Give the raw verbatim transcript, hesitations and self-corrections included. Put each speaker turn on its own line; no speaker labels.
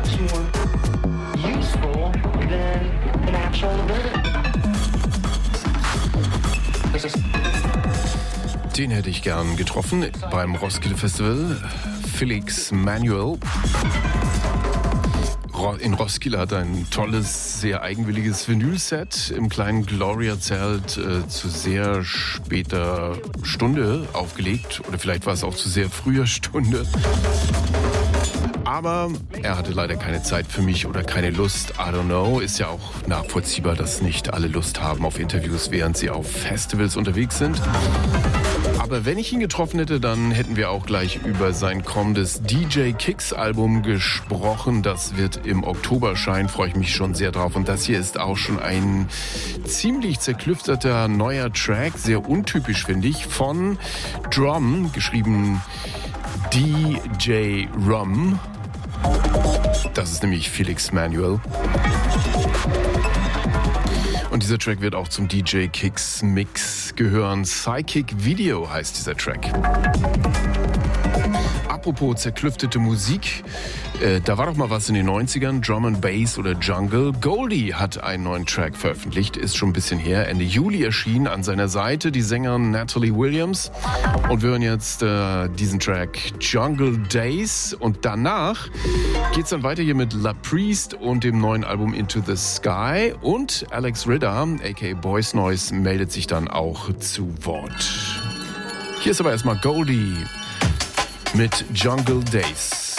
much more useful than an actual ability.
Den hätte ich gern getroffen beim Roskilde Festival. Felix Manuel. In Roskilde hat er ein tolles, sehr eigenwilliges Vinylset im kleinen Gloria-Zelt äh, zu sehr später Stunde aufgelegt. Oder vielleicht war es auch zu sehr früher Stunde. Aber er hatte leider keine Zeit für mich oder keine Lust. I don't know. Ist ja auch nachvollziehbar, dass nicht alle Lust haben auf Interviews, während sie auf Festivals unterwegs sind. Aber wenn ich ihn getroffen hätte, dann hätten wir auch gleich über sein kommendes D J Kicks Album gesprochen. Das wird im Oktober erscheinen, freue ich mich schon sehr drauf. Und das hier ist auch schon ein ziemlich zerklüfterter neuer Track, sehr untypisch finde ich, von Drum, geschrieben D J Rum. Das ist nämlich Felix Manuel. Und dieser Track wird auch zum D J Kicks Mix gehören. Psychic Video heißt dieser Track. Apropos zerklüftete Musik, äh, da war doch mal was in den neunzigern, Drum and Bass oder Jungle. Goldie hat einen neuen Track veröffentlicht, ist schon ein bisschen her. Ende Juli erschien an seiner Seite die Sängerin Natalie Williams. Und wir hören jetzt äh, diesen Track Jungle Days. Und danach geht's dann weiter hier mit La Priest und dem neuen Album Into the Sky. Und Alex Ritter, aka Boys Noise, meldet sich dann auch zu Wort. Hier ist aber erstmal Goldie mit Jungle Days.